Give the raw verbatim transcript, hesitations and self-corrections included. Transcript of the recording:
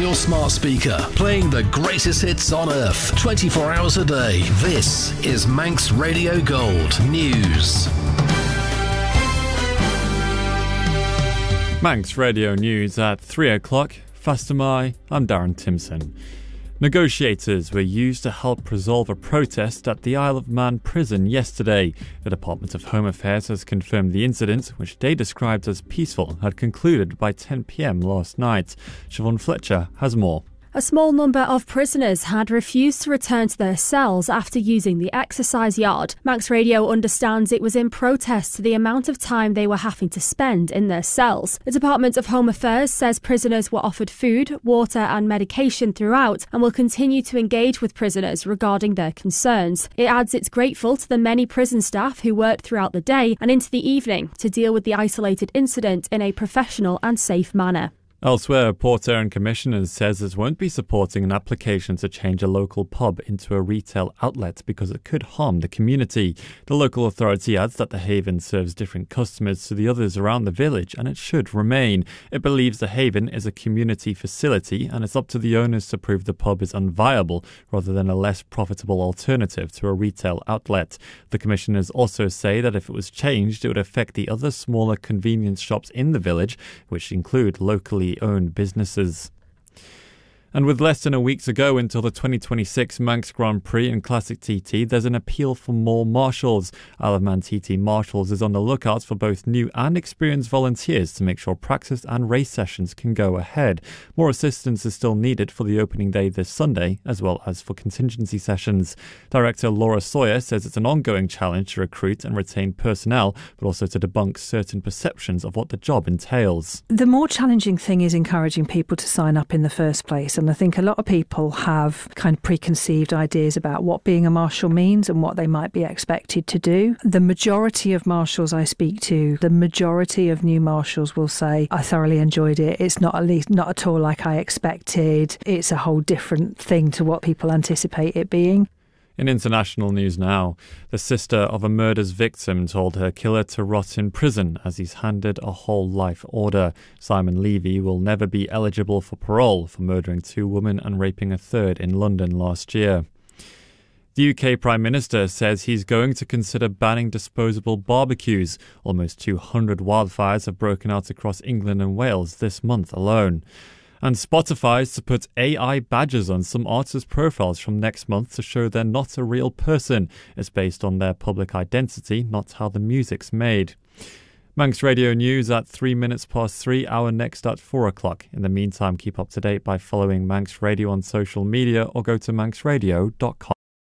your smart speaker, playing the greatest hits on earth, twenty-four hours a day. This is Manx Radio Gold News. Manx Radio News at three o'clock. Fastamai, I'm Darren Timson. Negotiators were used to help resolve a protest at the Isle of Man prison yesterday. The Department of Home Affairs has confirmed the incident, which they described as peaceful, had concluded by ten p.m. last night. Siobhan Fletcher has more. A small number of prisoners had refused to return to their cells after using the exercise yard. Manx Radio understands it was in protest to the amount of time they were having to spend in their cells. The Department of Home Affairs says prisoners were offered food, water and medication throughout and will continue to engage with prisoners regarding their concerns. It adds it's grateful to the many prison staff who worked throughout the day and into the evening to deal with the isolated incident in a professional and safe manner. Elsewhere, Port Erin Commissioner says it won't be supporting an application to change a local pub into a retail outlet because it could harm the community. The local authority adds that the Haven serves different customers to the others around the village and it should remain. It believes the Haven is a community facility and it's up to the owners to prove the pub is unviable rather than a less profitable alternative to a retail outlet. The commissioners also say that if it was changed, it would affect the other smaller convenience shops in the village, which include locally owned businesses. And with less than a week to go until the twenty twenty-six Manx Grand Prix and Classic T T, there's an appeal for more marshals. Isle of Man T T Marshals is on the lookout for both new and experienced volunteers to make sure practice and race sessions can go ahead. More assistance is still needed for the opening day this Sunday, as well as for contingency sessions. Director Laura Sawyer says it's an ongoing challenge to recruit and retain personnel, but also to debunk certain perceptions of what the job entails. The more challenging thing is encouraging people to sign up in the first place. And I think a lot of people have kind of preconceived ideas about what being a marshal means and what they might be expected to do. The majority of marshals I speak to, the majority of new marshals will say, I thoroughly enjoyed it. It's not at least not at all like I expected. It's a whole different thing to what people anticipate it being. In international news now, the sister of a murder's victim told her killer to rot in prison as he's handed a whole life order. Simon Levy will never be eligible for parole for murdering two women and raping a third in London last year. The U K Prime Minister says he's going to consider banning disposable barbecues. Almost two hundred wildfires have broken out across England and Wales this month alone. And Spotify is to put A I badges on some artists' profiles from next month to show they're not a real person. It's based on their public identity, not how the music's made. Manx Radio News at three minutes past three, our next at four o'clock. In the meantime, keep up to date by following Manx Radio on social media or go to manx radio dot com.